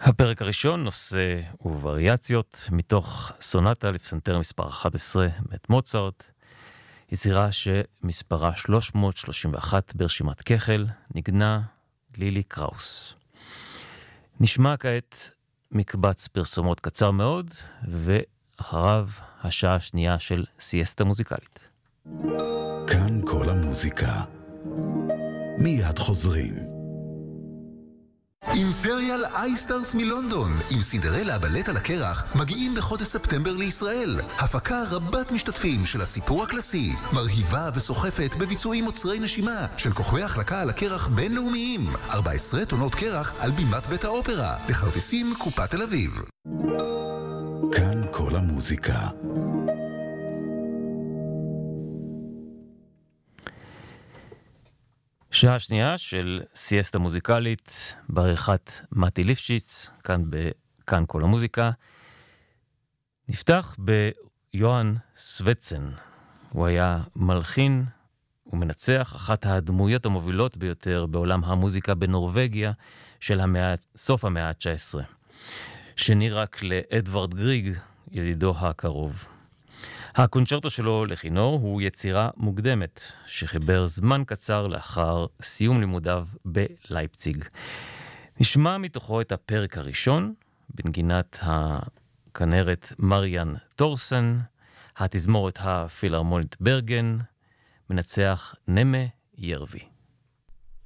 הפרק הראשון נושא ווריאציות מתוך סונטה לפסנתר מספר 11 מאת מוצרט, יצירה שמספרה 331 ברשימת כחל, נגנה לילי קראוס. נשמע כעת מקבץ פרסומות קצר מאוד, ואחריו השעה השנייה של סיאסטה מוזיקלית. כאן כל המוזיקה. מיד חוזרים. אימפריאל אייסטארס מלונדון עם סינדרלה הבלט על הקרח מגיעים בחודש ספטמבר לישראל. הפקה רבת משתתפים של הסיפור הקלאסי, מרהיבה וסוחפת בביצועים מוצרי נשימה של כוכבי החלקה על הקרח בינלאומיים. 14 טונות קרח על בימת בית האופרה, בכרטיסים קופת תל אביב. כאן כל המוזיקה. שעה שנייה של סיאסטה מוזיקלית בעריכת מתי ליפשיץ, כאן כל המוזיקה. נפתח ביוהאן סווטסן. הוא היה מלחין ומנצח, אחת הדמויות המובילות ביותר בעולם המוזיקה בנורווגיה של סוף המאה ה-19. שני רק לאדוארד גריג, ידידו הקרוב. הקונצ'רטו שלו לכינור הוא יצירה מוקדמת שחיבר זמן קצר לאחר סיום לימודיו בלייפציג. נשמע מתוכו את הפרק הראשון בנגינת הכנרת מריאן טורסן, התזמורת הפילהרמונית ברגן, מנצח נמה ירבי.